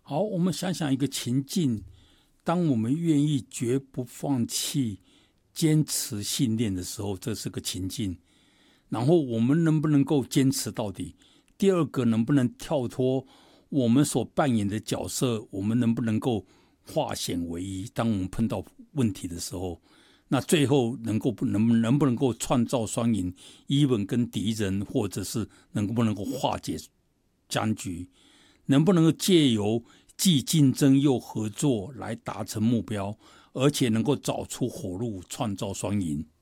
好，我们想想一个情境，当我们愿意绝不放弃、坚持信念的时候，这是个情境。然后我们能不能够坚持到底？第二个，能不能跳脱我们所扮演的角色？我们能不能够化险为夷？当我们碰到问题的时候，那最后能不能够创造双赢 ？even 跟敌人，或者是能不能够化解僵局？能不能够借由既竞争又合作来达成目标，而且能够找出活路，创造双赢？